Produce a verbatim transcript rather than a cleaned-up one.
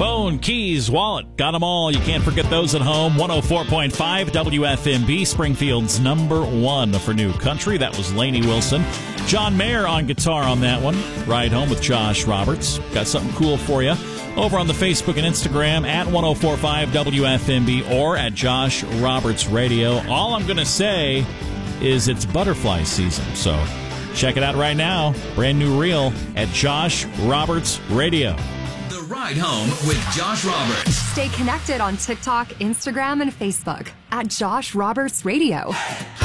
Phone, keys, wallet, got them all. You can't forget those at home. one oh four point five W F M B, Springfield's number one for new country. That was Lainey Wilson. John Mayer on guitar on that one. Ride Home with Josh Roberts. Got something cool for you over on the Facebook and Instagram at one oh four point five W F M B or at Josh Roberts Radio. All I'm going to say is it's butterfly season, so check it out right now. Brand new reel at Josh Roberts Radio. The Ride Home with Josh Roberts. Stay connected on TikTok, Instagram, and Facebook at Josh Roberts Radio.